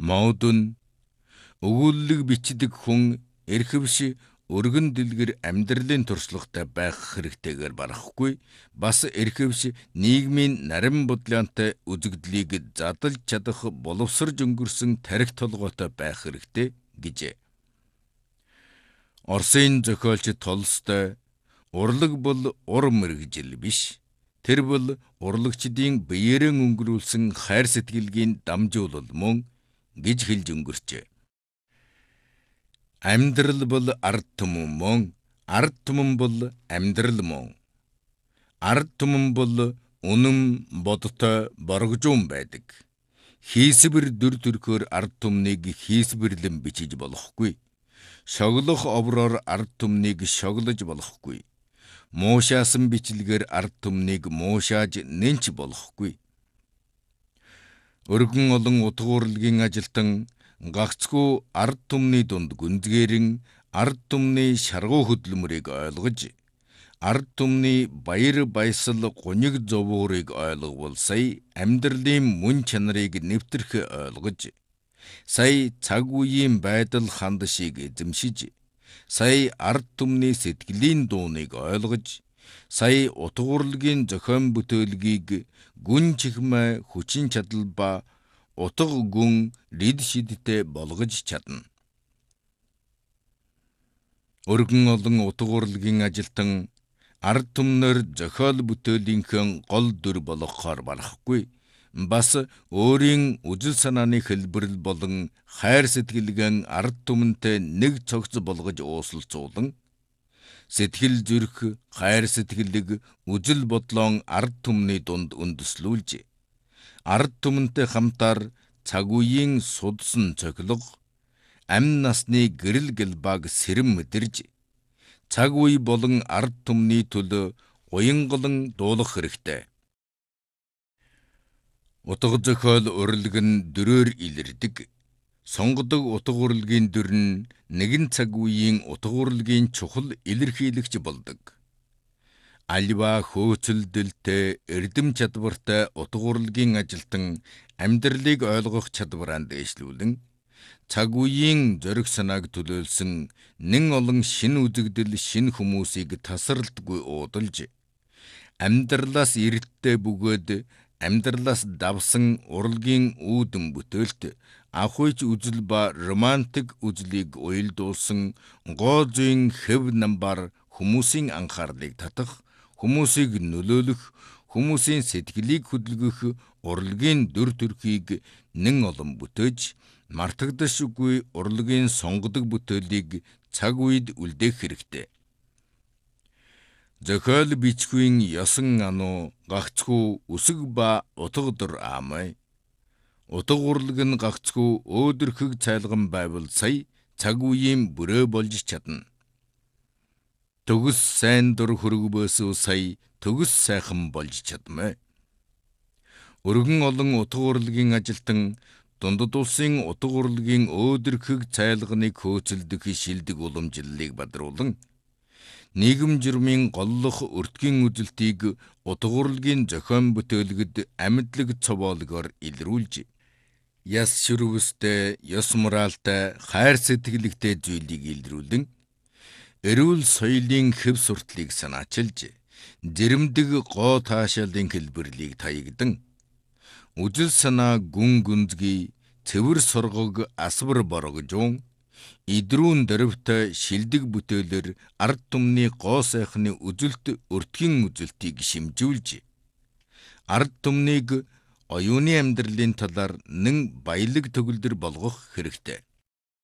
Маудун өгүүлэг бичдэг хүн эрхэвш өргөн дэлгэр амьдралын туршлагатай байх хэрэгтэйгээр барахгүй, бас эрхэвш нийгмийн нарийн бодлоонтой үзэгдлийг задлж чадах боловсрж өнгөрсөн тарих толгойтой байх хэрэгтэй гэжээ. Оросын зохиолч Толстой урлаг бол ур мэргэжил биш. Тэр бол урлагчдын биеэрэн өнгөрүүлсэн хайр сэтгэлгийн дамжуулал мөн гэж хэлж өнгөрчээ. Амьдрал бол ард түмэн мөн, ард түмэн бол амьдрал мөн. Ард түмэн бол үнэн бодтой боргожуун байдаг. Хийсвэр дүр төрхөөр ард түмнийг хийсвэрлэн бичиж болохгүй. Шоглох овроор ард түмнийг шоглож болохгүй. Муушаасан бичлэгээр ард түмнийг муушааж нэнч болохгүй. Өргөн олон утга урлагийн ажилтан гагцхүү ард түмний дунд гүнзгээрэн ард түмний шаргуу хөдөлмөрийг ойлгож, ард түмний баяр баясал гуниг зовуурыг ойлговол сая амьдралын мөн чанарыг нэвтрэх ойлгож, сая цаг үеийн байдал хандшийг эзэмшиж, сая ард түмний сэтгэлийн дууныг ойлгож, сая утга урлагийн зохион бүтээлгийг гүн чихмэ хүчин чадал ба утга гүн рид шидтэй болгож чадна. Өргөн олон утга урлагийн ажилтан ард түмнэр зохиол бүтээлийнхээ гол дүр болгохоор барахгүй, бас өөрийн үзэл санааны хэлбэрэл болон хайр сэтгэлгэн ард түмэнтэй нэг цогц болгож ууслцуулан, сэтгэл зүрх, хайр сэтгэлэг, үзэл бодлоон ард түмний дунд үндэслүүлж, ард түмэнтэй хамтар цаг үеийн судсан цохилго, амь насны гэрэл гэлбаг сэрэм мэдэрж, цаг үе болон ард түмний төлөө уянгалан дуулах хэрэгтэй. Утга зохиол урлаг нь дөрөөр илэрдэг. Сонгодог утга урлагийн дүр нь нэгэн цаг үеийн утга урлагийн чухал илэрхийлэгч болдог. Альва хөөцөлдөлтэй, эрдэм чадвартай утга урлагийн ажилтан амьдралыг ойлгох чадвараа дээшлүүлэн, цаг үеийн зориг санааг төлөөлсөн нэн олон шин үзэгдэл, шин хүмүүсийг тасралтгүй уудалж, амьдралаас эрдтэй бөгөөд амьдралаас давсан урлагийн үүдэн бүтээлт, ахуйч үзэл ба романтик үзлийг уялдуулсан гоо зүйн хэв намбар хүмүүсийн анхаарлыг татах, хүмүүсийг нөлөөлөх, хүмүүсийн сэтгэлийг хөдөлгөх урлагийн дүр төрхийг нэн олон бүтээж, мартагдашгүй урлагийн сонгодог бүтээлийг цаг үед үлдээх хэрэгтэй. Зохиол бичгийн ёсон ануу гагцхүү үсэг ба утга дур аамай. Утга урлаг нь гагцхүү өөдрөхөг цайлган байвал сая цаг үеийн бүрээ болж чадна. Төгс сайн дур хөргөбөөсөө сая төгс сайхан болж чадмай. Өргөн олон утга урлагийн ажилтан дундад улсын утга урлагийн өөдрөхөг цайлганыг хөөцөлдөх шилдэг уламжлалыг бадруулан, нийгэм журмын голлох өртгийн үзэлтийг утга урлагийн зохион бүтээлгэд амьдлаг цовоолгоор илрүүлж, яс шүрвэстэй, ёс моралтай, хайр сэтгэлэгтэй зүйлийг илрүүлэн, эрүүл соёлын хэв суртлыг санаачилж, зэрэмдэг гоо таашаалын хэлбэрлийг таягдан, үзэл санаа гүн гүнзгий, цэвэр соргог асвар боргожуун, идрүүн дөрвтэй шилдэг бүтээлэр ард түмний гоо сайхны үзэлт өртгийн үзэлтийг шимжүүлж, ард түмнийг оюуны амьдралын талаар нэн баялаг төгөлдөр болгох хэрэгтэй.